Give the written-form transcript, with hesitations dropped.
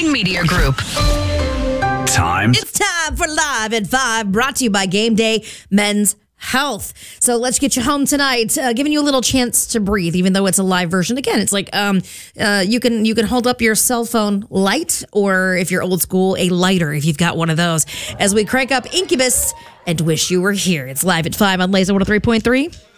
Online Media Group. It's time for Live at 5, brought to you by Game Day Men's Health. So let's get you home tonight, giving you a little chance to breathe, even though it's a live version. Again, it's like you can hold up your cell phone light, or if you're old school, a lighter if you've got one of those, as we crank up Incubus and Wish You Were Here. It's Live at 5 on Laser 103.3.